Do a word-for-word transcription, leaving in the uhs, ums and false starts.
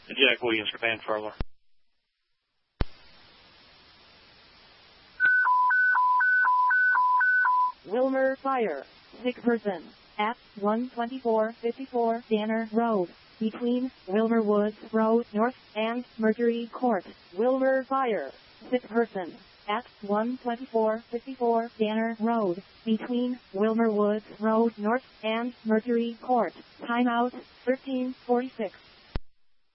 Jack Williams for Van Furler. Wilmer Fire, sick person, at one twenty-four fifty-four Danner Road, between Wilmer Woods Road North and Mercury Court. Wilmer Fire, sick person, at one twenty-four fifty-four Danner Road, between Wilmer Woods Road North and Mercury Court. Timeout, thirteen forty-six.